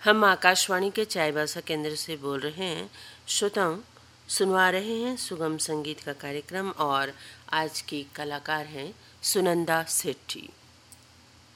हम आकाशवाणी के चाईबासा केंद्र से बोल रहे हैं। श्रोताओं, सुनवा रहे हैं सुगम संगीत का कार्यक्रम और आज की कलाकार हैं सुनंदा सेठी।